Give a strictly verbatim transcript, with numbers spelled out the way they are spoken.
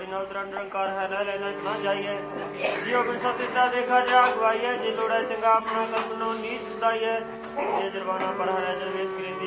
बिना उतरा निरंकार है न लेना ना जाइए जियो बिन सत्ता देखा जा अगवाई है जे लोड़ा चंगा अपना कल्पनो नीच सदाई है जे जरवाना पर है दरवेश